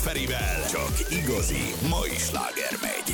Ferivel csak igazi mai sláger megy.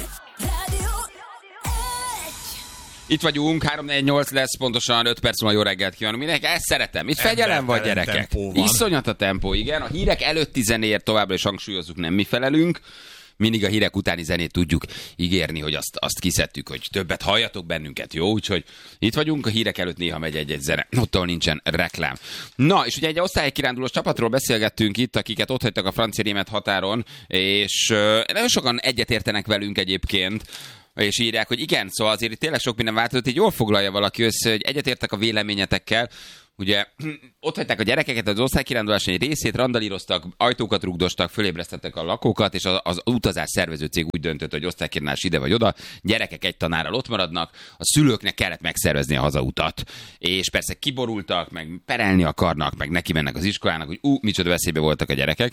Itt vagyunk, 3-4-8 lesz, pontosan 5 perc múlva jó reggelt kívánunk mindenkinek. Ezt szeretem. Itt fegyelem van, gyerekek. Iszonyat a tempó, igen. A hírek előtti zenéért továbbra is hangsúlyozzuk, nem mi felelünk. Mindig a hírek utáni zenét tudjuk ígérni, hogy azt kiszedtük, hogy többet halljatok bennünket, jó? Úgyhogy itt vagyunk, a hírek előtt néha megy egy-egy zene. Ottól nincsen reklám. Na, és ugye egy osztálykirándulós csapatról beszélgettünk itt, akiket ott hagytak a francia-német határon, és nagyon sokan egyetértenek velünk egyébként, és írják, hogy igen, szóval azért itt tényleg sok minden változott, így jól foglalja valaki össze, hogy egyetértek a véleményetekkel. Ugye ott hagyták a gyerekeket, az osztálykirándulás egy részét, randalíroztak, ajtókat rugdostak, fölébresztettek a lakókat, és az utazás szervező cég úgy döntött, hogy osztálykirándulás ide vagy oda, gyerekek egy tanárral ott maradnak, a szülőknek kellett megszervezni a hazautat. És persze kiborultak, meg perelni akarnak, meg neki mennek az iskolának, hogy micsoda veszélybe voltak a gyerekek.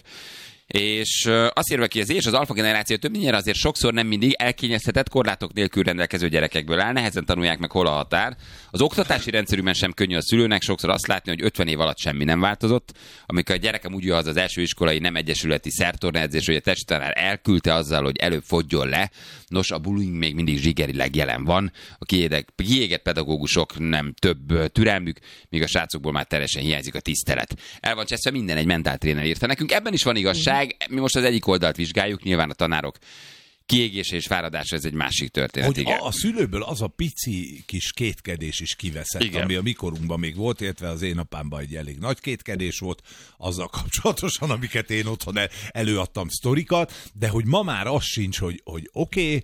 És azt írva ki, az alfa generáció többnyire azért sokszor nem mindig elkényeztetett, korlátok nélkül rendelkező gyerekekből áll, nehezen tanulják meg, hol a határ. Az oktatási rendszerükben sem könnyű a szülőnek sokszor azt látni, hogy 50 év alatt semmi nem változott. Amikor a gyerekem úgy jön az első iskolai nem egyesületi szertornaedzés, hogy a testtanár elküldte azzal, hogy előbb fogjon le. Nos, a bullying még mindig zsigerileg jelen van. A kiégett pedagógusok nem több türelmük, míg a srácokból már teljesen hiányzik a tisztelet. El van cseszve minden, egy mentáltréner írta nekünk. Ebben is van igazság. Mi most az egyik oldalt vizsgáljuk, nyilván a tanárok kiégése és fáradása, ez egy másik történet. Hogy a szülőből az a pici kis kétkedés is kiveszett, igen, ami a mikorunkban még volt, illetve az én apámban egy elég nagy kétkedés volt, azzal kapcsolatosan, amiket én otthon előadtam sztorikat, de hogy ma már az sincs, hogy oké,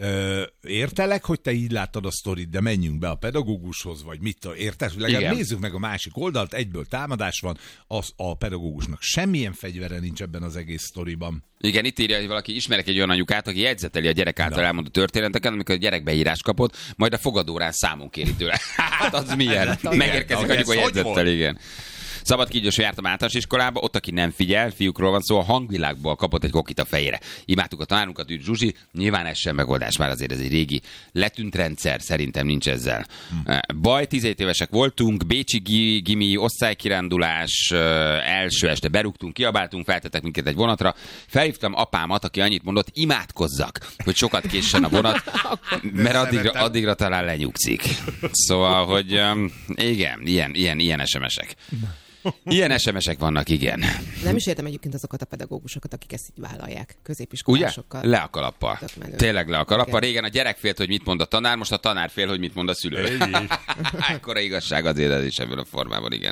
értelek, hogy te így láttad a sztorit, de menjünk be a pedagógushoz, vagy mit, érted? Legalább nézzük meg a másik oldalt, egyből támadás van, a pedagógusnak semmilyen fegyvere nincs ebben az egész sztoriban. Igen, itt írja, hogy valaki ismerek egy olyan anyukát, aki jegyzeteli a gyerek által elmondott történeteket, amikor a gyerek beírás kapott, majd a fogadórán számon kéri tőle. Hát az milyen? Megérkezik anyuka jegyzettel, igen. Szabad kígyósra jártam általános iskolába, ott, aki nem figyel, fiúkról van szó, a hangvilágból kapott egy kokit a fejére. Imádtuk a tanárunkat, ügy Zsuzsi, nyilván ez sem megoldás, már azért ez egy régi letűnt rendszer, szerintem nincs ezzel. Baj, 17 évesek voltunk, bécsi gimi, osztálykirándulás, első este berúgtunk, kiabáltunk, feltettek minket egy vonatra, felhívtam apámat, aki annyit mondott, imádkozzak, hogy sokat késsen a vonat, mert addigra talán lenyugszik. Szóval, hogy igen, ilyen SMS-ek. Ilyen SMS-ek vannak, igen. Nem is értem egyébként azokat a pedagógusokat, akik ezt így vállalják középiskolásokkal. Ugye? Le a kalappal. Tényleg le a kalappal. Régen a gyerek félt, hogy mit mond a tanár, most a tanár fél, hogy mit mond a szülő. Ekkora igazság azért ez is ebből a formában, igen.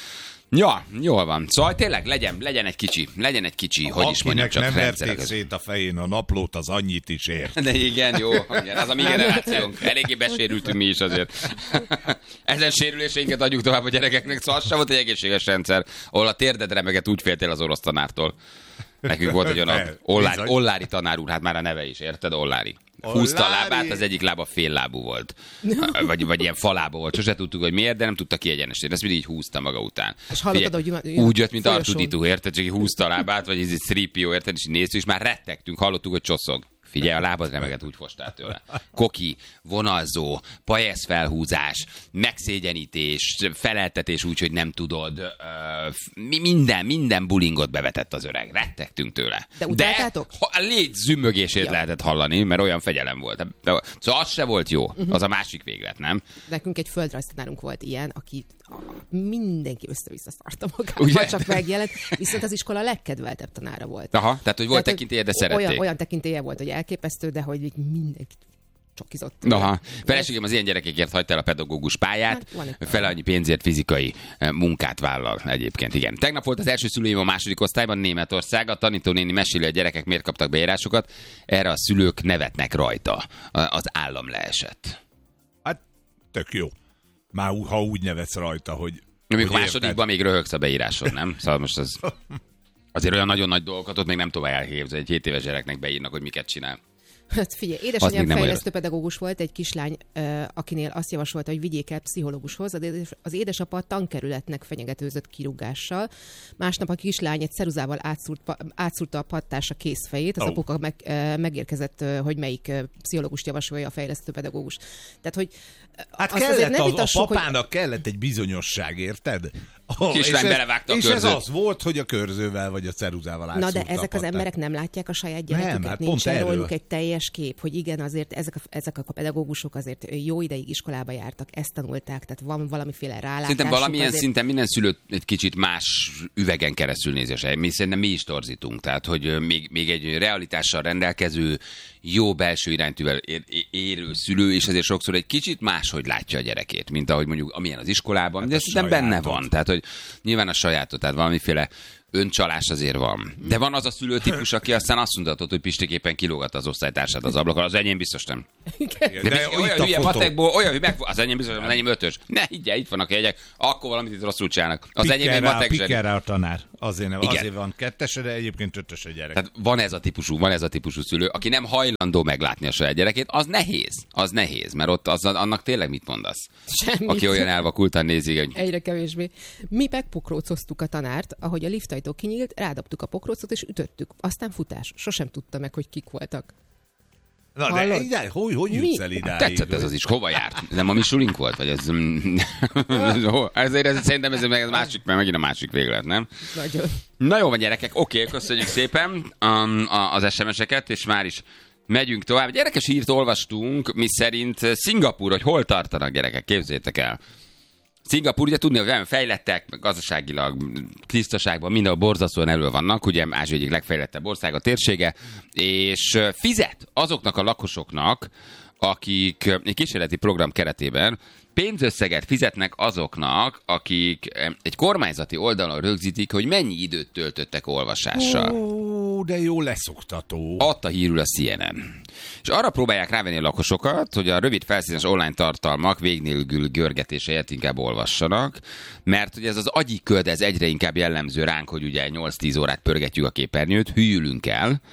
Ja, jól van. Szóval tényleg legyen egy kicsi, hogy is mondjam, csak nem verték szét a fején a naplót, az annyit is ért. De igen, jó, igen, az a mi generációnk. Eléggé besérültünk mi is azért. Ezen sérüléseinket adjuk tovább a gyerekeknek, szóval az sem volt egy egészséges rendszer, ahol a térded remegett, úgy féltél az orosz tanártól. Nekünk volt egy olyan Ollári tanár úr, hát már a neve is, érted? Ollári. Húzta a lábát, az egyik lába féllábú volt. Vagy ilyen falábú volt. Sose tudtuk, hogy miért, de nem tudta kiegyenesíteni. Ezt mindig így húzta maga után. És hallottad, hogy úgy jött, mint Artuditu, érted? Csak így húzta a lábát, vagy ez egy 3PO, érted? És így néztük, és már rettegtünk, hallottuk, hogy csoszog. Figyelj, a lábad remegett, úgy fostál tőle. Koki, vonalzó, pajesz felhúzás, megszégyenítés, feleltetés úgy, hogy nem tudod. Minden bullyingot bevetett az öreg. Rettegtünk tőle. De utáltátok? A légy zümmögését lehetett hallani, mert olyan fegyelem volt. Szóval az se volt jó. Az a másik véglet, nem? Nekünk egy földrajztanárunk volt ilyen, aki mindenki össze-vissza szarta magát, ha csak megjelent. Viszont az iskola legkedveltebb tanára volt. Aha, tehát hogy volt tekintélye, de szerették. Olyan tekintélye volt, hogy elképesztő, de hogy mindenki csokizott. Aha. Feleségem az ilyen gyerekekért hagyta el a pedagógus pályát, fele annyi pénzért fizikai munkát vállal egyébként. Igen. Tegnap volt az első szülőim a második osztályban, Németország. A tanítónéni meséli, a gyerekek miért kaptak beírásokat. Erre a szülők nevetnek rajta. Az állam leesett. Hát, tök jó. Már ha úgy nevetsz rajta, hogy... Amikor másodikban még röhögsz a beíráson, nem? Szóval most az... Azért olyan nagyon nagy dolgokat ott még nem tovább elképzelni. Egy 7 éves gyereknek beírnak, hogy miket csinál. Hát figyelj, édesanyám fejlesztő pedagógus volt, egy kislány, akinél azt javasolta, hogy vigyék el pszichológushoz. Az édesapa tankerületnek fenyegetőzött kirúgással. Másnap a kislány egy ceruzával átszúrta a pattársa kézfejét. Az apuka megérkezett, hogy melyik pszichológust javasolja a fejlesztő pedagógus. Tehát, hogy hát kellett a papának kellett egy bizonyosság, érted? Kislány belevágta a körzőt. És ez az volt, hogy a körzővel vagy a ceruzával átszúrta. Na de ezek az emberek nem látják a saját gyereküket, nem, hát nincsen róluk egy teljes kép, hogy igen, azért ezek a pedagógusok azért jó ideig iskolába jártak, ezt tanulták, tehát van valamiféle rálátásuk. Szerintem valamilyen azért... szinten minden szülő egy kicsit más üvegen keresztül nézi a saját. Szerintem mi is torzítunk, tehát hogy még egy realitással rendelkező, jó belső iránytűvel érő szülő, és azért sokszor egy kicsit máshogy látja a gyerekét, mint ahogy mondjuk amilyen az iskolában, hát de szerintem benne van. Tehát, hogy nyilván a sajátot, tehát valamiféle öncsalás azért van. De van az a szülőtípus, aki aztán azt mondhatod, hogy Pistiképpen kilógatta az osztálytársát az ablakon. Az enyém biztos nem. De olyan hülye matekból, olyan, hogy az enyém biztos nem, az enyém 5-ös. Ne higgyel, itt vannak a jegyek, akkor valamit itt rosszul csinálnak. Az enyém egy matek zseni. Piker rá a tanár. Azért van 2-es, de egyébként 5-ös a gyerek. Tehát van ez a típusú szülő, aki nem hajlandó meglátni a saját gyerekét, az nehéz, mert ott annak tényleg mit mondasz? Semmit. Aki olyan elvakultan nézi, hogy... Egyre kevésbé. Mi megpokrócoztuk a tanárt, ahogy a liftajtó kinyílt, rádobtuk a pokrócot és ütöttük. Aztán futás. Sosem tudta meg, hogy kik voltak. Na de idáig, hogy jutsz el idáig? Tetszett ez az is. Hova járt? Nem a mi sulink volt? Vagy ez... ezért szerintem ez másik, mert megint a másik véglet, nem? Nagyon. Na jó van, gyerekek. Oké, köszönjük szépen az SMS-eket, és már is megyünk tovább. Egy érdekes hírt olvastunk, mi szerint Szingapúr, hogy hol tartanak, gyerekek, képzeljétek el. Szingapúr, ugye tudni, hogy olyan fejlettek, gazdaságilag, tisztaságban mindenhol borzasztóan elő vannak, ugye Ázsia egyik legfejlettebb ország a térsége, és fizet azoknak a lakosoknak, akik egy kísérleti program keretében pénzösszeget fizetnek azoknak, akik egy kormányzati oldalon rögzítik, hogy mennyi időt töltöttek olvasással. Ó, de jó leszoktató. Adta hírül a CNN. És arra próbálják rávenni a lakosokat, hogy a rövid felszínes online tartalmak végnélkül görgetése helyett inkább olvassanak, mert ugye ez az agyi köd, ez egyre inkább jellemző ránk, hogy ugye 8-10 órát pörgetjük a képernyőt, hűlünk el,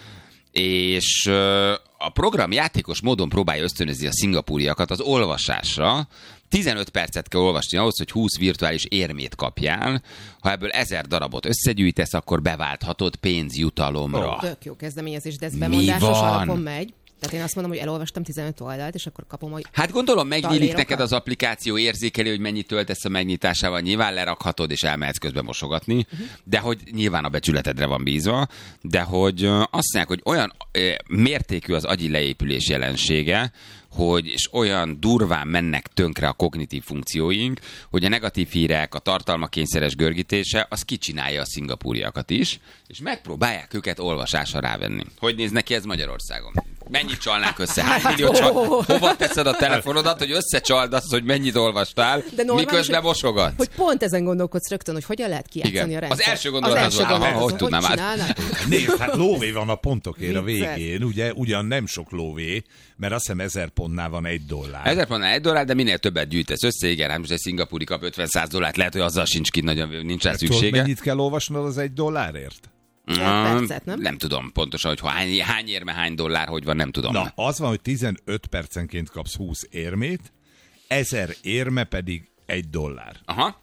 és a program játékos módon próbálja ösztönözni a szingapúriakat az olvasásra. 15 percet kell olvasni ahhoz, hogy 20 virtuális érmét kapjál. Ha ebből 1000 darabot összegyűjtesz, akkor beválthatod pénzjutalomra. Tök jó kezdeményezés, de ez bemondásos alapon megy. Tehát én azt mondom, hogy elolvastam 15 oldalt, és akkor kapom, hogy... Hát gondolom, megnyílik neked az applikáció, érzékeli, hogy mennyit töltesz a megnyitásával, nyilván lerakhatod, és elmehetsz közben mosogatni, de hogy nyilván a becsületedre van bízva, de hogy azt mondják, hogy olyan mértékű az agyi leépülés jelensége, hogy és olyan durván mennek tönkre a kognitív funkcióink, hogy a negatív hírek, a tartalmakényszeres görgítése, az kicsinálja a szingapúriakat is, és megpróbálják őket olvasásra rávenni. Hogy néz neki ez Magyarországon? Mennyit csalnák össze? Hány millió hova teszed a telefonodat, hogy összecsald azt, hogy mennyit olvastál, miközben mosogatsz? Hogy pont ezen gondolkodsz rögtön, hogy hogyan lehet kijátszani a rendszer. Az első gondolat az, hogy tudnám át. Nézd, hát lóvé van a pontokért a végén, ugye? Ugyan nem sok lóvé, mert azt hiszem 1000 pontnál van $1. 1000 pontnál $1, de minél többet gyűjtesz össze, igen, hát most egy szingapúri kap $50-100, lehet, hogy azzal sincs ki, nagyon nincs rá szüksége. Tudod, mennyit kell olvasnod az $1? Percet, nem tudom pontosan, hogy hány érme, hány dollár, hogy van, nem tudom. Na, az van, hogy 15 percenként kapsz 20 érmét, 1000 érme pedig $1. Aha.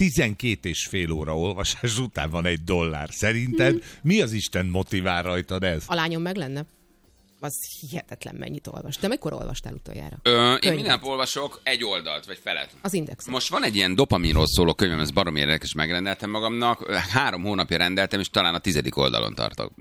12,5 óra olvasás után van $1. Szerinted mi az Isten motivál rajtad ez? A lányom meg lenne. Az hihetetlen, mennyit olvas. De mikor olvastál utoljára? Én minden nap olvasok egy oldalt, vagy felet. Az Index. Most van egy ilyen dopaminról szóló könyvem, ez baromi érdekes, megrendeltem magamnak. 3 hónapja rendeltem, és talán a 10. oldalon tartok.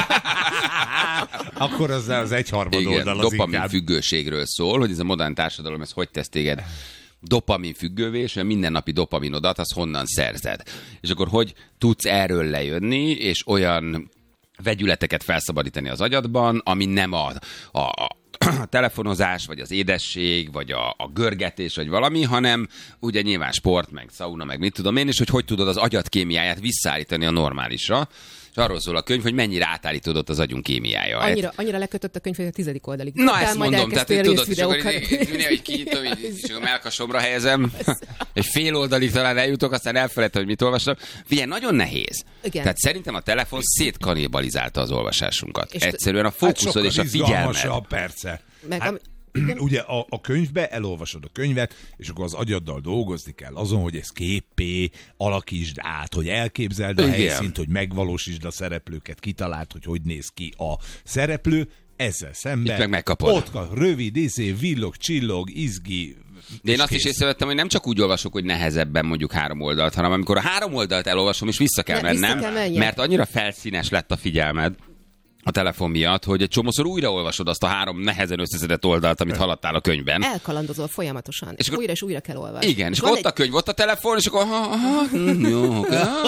Akkor az 1/3 oldal az dopamin inkább. függőségről szól, hogy ez a modern társadalom, ez hogy tesz téged dopamin függővé, és a mindennapi dopaminodat, az honnan szerzed. És akkor hogy tudsz erről lejönni, és olyan vegyületeket felszabadítani az agyadban, ami nem a telefonozás, vagy az édesség, vagy a görgetés, vagy valami, hanem ugye nyilván sport, meg szauna, meg mit tudom én, és hogy tudod az agyad kémiáját visszaállítani a normálisra. És arról szól a könyv, hogy mennyire átállítódott az agyunk kémiája. Annyira lekötött a könyv, hogy a 10. oldalig. Na ezt mondom, tehát tudod, és akkor így kinyitom, és a melkasomra helyezem, egy fél oldalig talán eljutok, aztán elfelejtem, hogy mit olvastam. Figyelj, nagyon nehéz. Igen. Tehát szerintem a telefon szétkanibalizálta az olvasásunkat. És egyszerűen a fókuszod és a figyelmed. Perce. Ugye a könyvbe elolvasod a könyvet, és akkor az agyaddal dolgozni kell azon, hogy ez képpé alakítsd át, hogy elképzeld a helyszínt, hogy megvalósítsd a szereplőket, kitaláld, hogy néz ki a szereplő, ezzel szemben itt meg megkapod. Ott rövid, villog, csillog, izgi. De én azt is észrevettem, hogy nem csak úgy olvasok, hogy nehezebben mondjuk 3 oldalt, hanem amikor a 3 oldalt elolvasom, és vissza kell mennem, mert annyira felszínes lett a figyelmed a telefon miatt, hogy egy csomószor újraolvasod azt a 3 nehezen összeszedett oldalt, amit haladtál a könyvben. Elkalandozol folyamatosan, és újra és újra kell olvasni. Igen, és ott a könyv, ott a telefon, és akkor jó,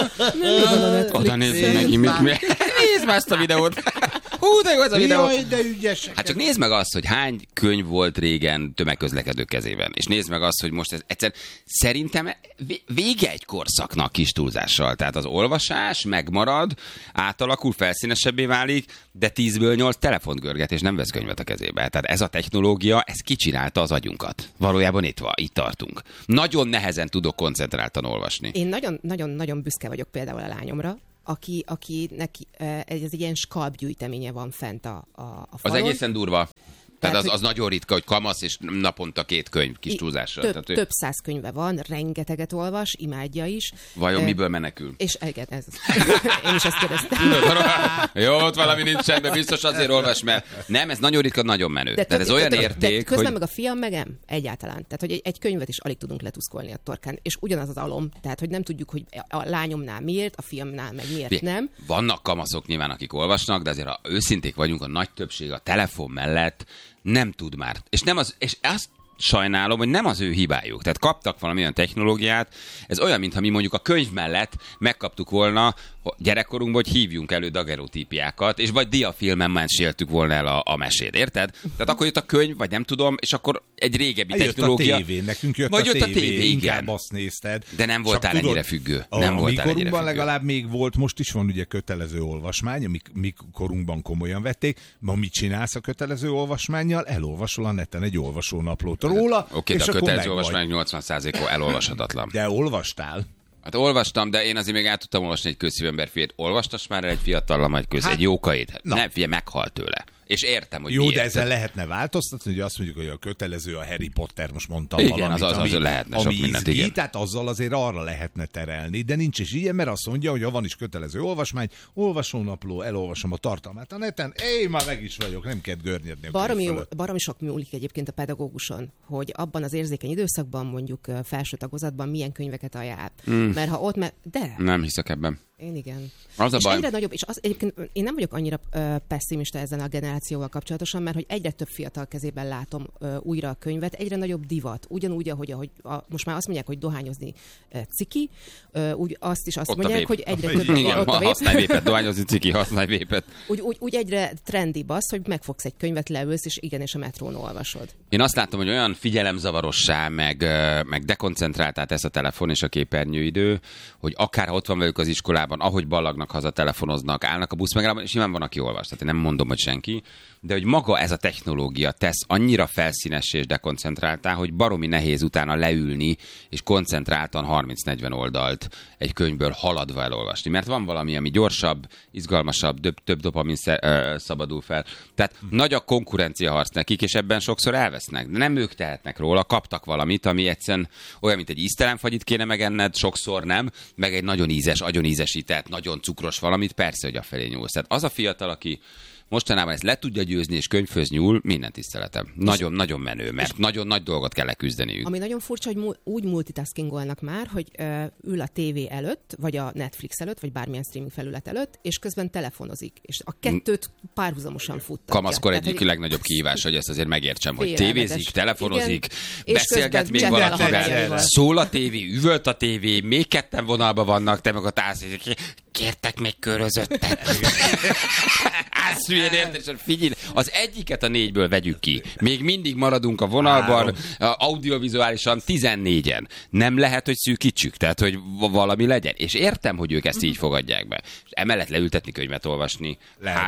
oda nézzél meg, nézd már ezt a videót. Hú, de jó ez a videó. Jaj, de ügyesek. Hát csak nézd meg azt, hogy hány könyv volt régen tömegközlekedők kezében. És nézd meg azt, hogy most ez egyszer szerintem vége egy korszaknak kis túlzással. Tehát az olvasás megmarad, átalakul, felszínesebbé válik, de 10-ből 8 telefont görget, és nem vesz könyvet a kezébe. Tehát ez a technológia, ez kicsinálta az agyunkat. Valójában itt tartunk. Nagyon nehezen tudok koncentráltan olvasni. Én nagyon büszke vagyok például a lányomra, aki neki egy ilyen skalpgyűjteménye van fent a falon. Az egészen durva. Tehát az nagyon ritka, hogy kamasz, és naponta 2 könyv kis túlzással. Több 100 könyve van, rengeteget olvas, imádja is. Vajon miből menekül? És igen, én is ezt kérdeztem. Jó, ott valami nincsen, de biztos azért olvas, mert nem, ez nagyon ritka, nagyon menő. Tehát ez olyan érték, közben hogy... meg a fiam megem egyáltalán. Tehát, hogy egy könyvet is alig tudunk letuszkolni a torkán. És ugyanaz az alom, tehát, hogy nem tudjuk, hogy a lányomnál miért, a fiamnál meg miért nem. Vannak kamaszok nyilván, akik olvasnak, de azért, ha őszinték vagyunk, a nagy többség a telefon mellett nem tud már. És azt sajnálom, hogy nem az ő hibájuk. Tehát kaptak valamilyen technológiát, ez olyan, mintha mi mondjuk a könyv mellett megkaptuk volna gyerekkorunkban, hogy hívjunk elő dagerotípiákat, és vagy diafilmen meséltük volna el a mesét, érted? Tehát akkor jött a könyv, vagy nem tudom, és akkor egy régebbi technológia. Jött a tévé, nekünk jött a tévé, inkább azt nézted. De nem voltál ennyire függő. Nem voltál ennyire függő. Legalább még volt, most is van ugye kötelező olvasmány, amik korunkban komolyan vették. Ma mit csinálsz a kötelező olvasmánnyal? Elolvasol a neten egy olvasónaplót róla. Oké, de a kötelező olvasmány 80%-a elolvashatatlan. De olvastál? Hát olvastam, de én azért még át tudtam olvasni egy Kőszívember fiét. Olvastas már egy fiatallam egy jókait? Nem, figyelj, meghalt tőle. És értem, hogy jó, miért. de ezzel lehetne változtatni, hogy azt mondjuk, hogy a kötelező a Harry Potter, most mondtam igen, valamit, az lehetne sok mindent, igen. Tehát azzal azért arra lehetne terelni, de nincs is ilyen, mert azt mondja, hogy ha van is kötelező olvasmány, olvasónapló, elolvasom a tartalmát a neten, én már meg is vagyok, nem kell görnyedni. Baromi sok múlik egyébként a pedagóguson, hogy abban az érzékeny időszakban, mondjuk felső tagozatban milyen könyveket ajánl. Mert ha ott, de... Nem hiszek ebben. Én igen. Az a baj. Egyre nagyobb, és egyébként én nem vagyok annyira pessimista ezen a generációval kapcsolatosan, mert hogy egyre több fiatal kezében látom újra a könyvet, egyre nagyobb divat. Ugyanúgy, ahogy most már azt mondják, hogy dohányozni ciki, úgy azt is azt ott mondják, hogy egyre több... Igen, használj vépet, dohányozni ciki, használj vépet. Úgy egyre trendibb az, hogy megfogsz egy könyvet, leülsz, és igenis a metrón olvasod. Én azt látom, hogy olyan figyelemzavarossá, meg dekoncentráltá tesz a telefon és a képernyőidő, hogy akár ott van velük az iskolában, ahogy ballagnak haza, telefonoznak, állnak a buszmegállóban, és nyilván van, aki olvas. Tehát én nem mondom, hogy senki, de hogy maga ez a technológia tesz annyira felszínessé és dekoncentráltá, hogy baromi nehéz utána leülni, és koncentráltan 30-40 oldalt egy könyvből haladva elolvasni. Mert van valami, ami gyorsabb, izgalmasabb, több dopamin szabadul fel. Tehát nagy a konkurenciaharc nekik, és ebben sokszor elvesznek. De nem ők tehetnek róla, kaptak valamit, ami egyszerűen olyan, mint egy íztelenfagyit kéne megenned, sokszor nem, meg egy nagyon ízes, agyonízesített, nagyon cukros valamit, persze, hogy afelé nyúlsz. Tehát az a fiatal, aki mostanában ezt le tudja győzni, és könyvhöz nyúl, minden tiszteletem. Nagyon-nagyon menő, mert nagyon nagy dolgot kell leküzdeniük. Ami nagyon furcsa, hogy úgy multitaskingolnak már, hogy ül a tévé előtt, vagy a Netflix előtt, vagy bármilyen streaming felület előtt, és közben telefonozik. És a kettőt párhuzamosan futtatja. Kamaszkor egyik legnagyobb kihívás, hogy ezt azért megértsem, hogy tévézik, telefonozik, igen, beszélget még valakivel, szól a tévé, üvölt a tévé, még ketten vonalban vannak, te meg a kértek még körözöttet. hülyen, érted? Figyelj, az egyiket a 4-ből vegyük ki. Még mindig maradunk a vonalban, audiovizuálisan 14-en. Nem lehet, hogy szűkítsük, tehát, hogy valami legyen. És értem, hogy ők ezt így fogadják be. És emellett leültetni, könyvet olvasni,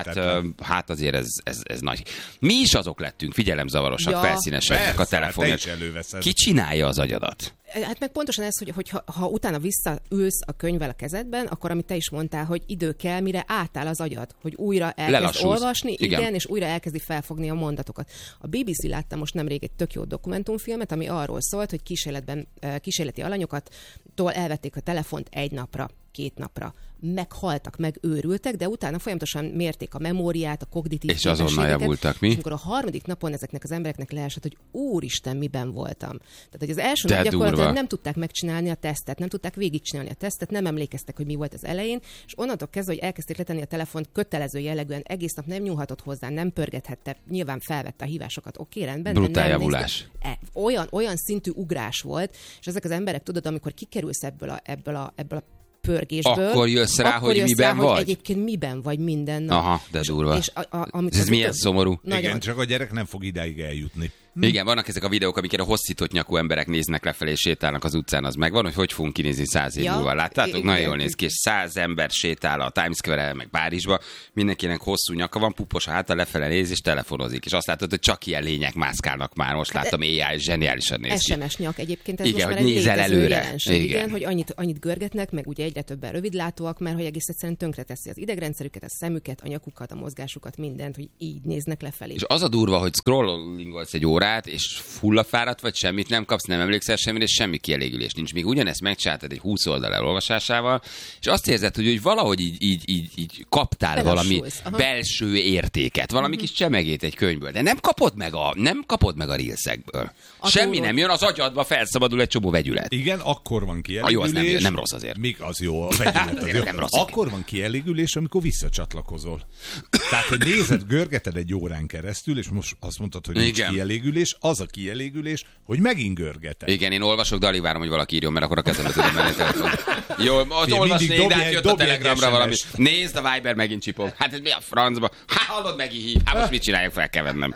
hát azért ez nagy. Mi is azok lettünk, figyelemzavarosak, felszínesek a telefonok. Ki csinálja az agyadat? Hát meg pontosan ez, hogy ha utána visszaülsz a könyvvel a kezedben, akkor amit te is mondtál, hogy idő kell, mire átáll az agyad, hogy újra elkezd olvasni, igen, és újra elkezdi felfogni a mondatokat. A BBC látta most nemrég egy tök jó dokumentumfilmet, ami arról szólt, hogy kísérleti alanyokattól elvették a telefont 1 napra, 2 napra. Meghaltak, megőrültek, de utána folyamatosan mérték a memóriát, a kognitív és azonnal javultak, mi? És amikor a 3. napon ezeknek az embereknek leesett, hogy úristen, miben voltam. Tehát, hogy az első nap gyakorlatilag nem tudták megcsinálni a tesztet, nem tudták végigcsinálni a tesztet, nem emlékeztek, hogy mi volt az elején, és onnantól kezdve, hogy elkezdték letenni a telefont kötelező jellegűen, egész nap nem nyúlhatott hozzá, nem pörgethette, nyilván felvette a hívásokat, oké, rendben. Brutál javulás. Olyan szintű ugrás volt, és ezek az emberek, tudod, amikor kikerülsz ebből a pörgésből. Akkor jössz rá, hogy miben vagy? Hogy egyébként miben vagy minden nap. Aha, de durva. És ez milyen szomorú. Igen, csak a gyerek nem fog idáig eljutni. Igen, vannak ezek a videók, amiket a hosszított nyakú emberek néznek lefelé és sétálnak az utcán, az megvan, hogy fogunk kinézni 100 év múlva. Láttátok? Nagyon jól néz ki, és 100 ember sétál a Times Square-el, meg Párizsba, mindenkinek hosszú nyaka van, pupos a háta, lefele néz és telefonozik. És azt látod, hogy csak ilyen lények mászkálnak már. Most láttam, AI zseniálisan néz ki. SMS nyak egyébként, ez igen, most már egy létező előre. Jelenség. Igen, hogy annyit görgetnek, meg ugye egyre többen rövidlátóak, mert hogy egész egyszerűen tönkreteszi az idegrendszerüket, a szemüket, a nyakukat, a mozgásukat, mindent, hogy így néznek lefelé. És az a durva, hogy scrollingolsz egy órát, és fullafáradt vagy, semmit nem kapsz, nem emlékszel semmire, és semmi kielégülés nincs. Még ugyanezt megcsináltad egy 20 oldal elolvasásával, és azt érzed, hogy valahogy így kaptál valami belső értéket, valami kis csemegét egy könyvből, de nem kapod meg a reelsekből. Semmi nem jön, az agyadba felszabadul egy csomó vegyület. Igen, akkor van kielégülés. Jó, az nem rossz azért. Még az jó, a vegyület az jó. Nem rossz. Akkor van kielégülés, amikor visszacsatlakozol. Tehát, hogy nézed, görgeted egy órán keresztül, és most azt mondtad, hogy nincs kielégülés, az a kielégülés, hogy megint görgeted. Igen, én olvasok, de alig várom, hogy valaki írjon, mert akkor a kezembe tudom menni a telefon. Jó, az olvasnék, de hát jött a Telegramra valami. Nézd, a Viber megint csipog. Hát ez mi a francba? Hát hallod, megint hív. Hát most mit csináljuk, fel kell vennem.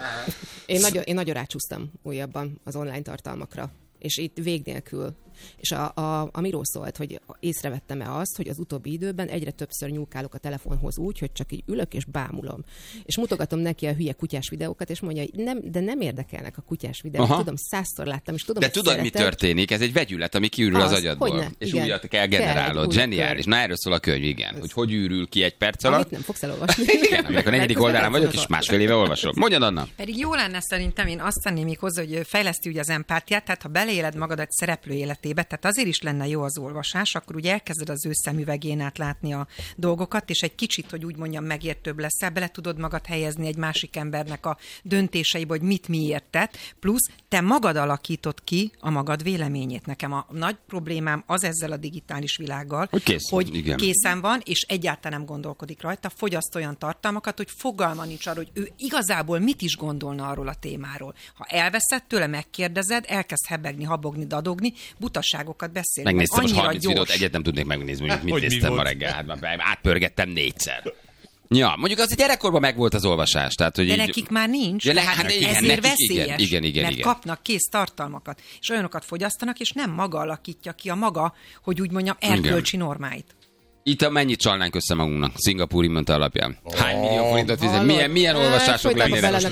Én nagyon rácsúsztam újabban az online tartalmakra. És itt vég nélkül. És amiről szólt, hogy észrevettem-e azt, hogy az utóbbi időben egyre többször nyúlkálok a telefonhoz úgy, hogy csak így ülök és bámulom. És mutogatom neki a hülye kutyás videókat, és mondja, hogy nem érdekelnek a kutyás videók. Aha. Tudom, 100-szor láttam, és tudom, de tudod, mi történik? Ez egy vegyület, ami kiürül az agyadból. És igen. Újat kell generálod. Zseniális. Na, erről szól a könyv, igen. Hogy ürül ki egy perc alatt. Amit nem fogsz elolvasni. Igen, amikor a 4. oldalán vagyok, és másfél éve olvasom. Mondjad, Anna. Pedig jó lenne szerintem, én azt tenném még hozzá, hogy fejleszti ugye az empátiát, tehát ha beleéled magad egy szereplő életébe, tehát azért is lenne jó az olvasás, akkor ugye elkezded az ő szemüvegén át látni a dolgokat, és egy kicsit, hogy úgy mondjam, megértőbb leszel, bele tudod magad helyezni egy másik embernek a döntéseibe, hogy mit miért tett, plusz te magad alakítod ki a magad véleményét. Nekem a nagy problémám az ezzel a digitális világgal, hogy készen van, és egyáltalán nem gondolkodik rajta, fogyaszt olyan tartalmakat, hogy fogalma nincs arról, hogy ő igazából mit is gondolna arról a témáról. Ha elveszed tőle, megkérdezed, elkezd hebegni, habogni, dadogni, butaságokat beszélni. Megnéztem most 30 videót, egyet nem tudnék megnézni, hogy mit néztem ma reggel. Hát átpörgettem 4-szer. Ja, mondjuk az gyerekkorban megvolt az olvasás. Tehát, hogy de nekik már nincs. Ezért veszélyes, mert kapnak kész tartalmakat, és olyanokat fogyasztanak, és nem maga alakítja ki a maga, hogy úgy mondjam, erkölcsi normáit. Itt mennyit csalnánk össze magunknak Szingapúri minta alapján? Hány millió forintot fizet? Milyen olvasások lennének?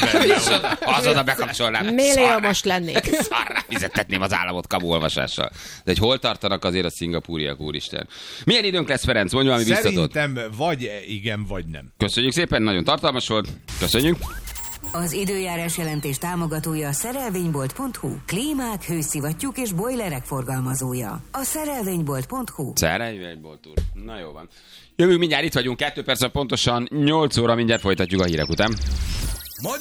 Azonnal bekapcsolnám. Millió most lennék. Szarrá fizettetném az államot kamu olvasással. De hogy hol tartanak azért a szingapúriak, úristen. Milyen időnk lesz, Ferenc? Mondj valami biztatót. Szerintem vagy igen, vagy nem. Köszönjük szépen, nagyon tartalmas volt. Köszönjük. Az időjárás jelentés támogatója a szerelvénybolt.hu. Klímák, hőszivattyúk és bojlerek forgalmazója. A szerelvénybolt.hu. Szerelvénybolt úr. Na jó van. Jövünk mindjárt, itt vagyunk, 2 perc pontosan 8 óra, mindjárt folytatjuk a hírek után.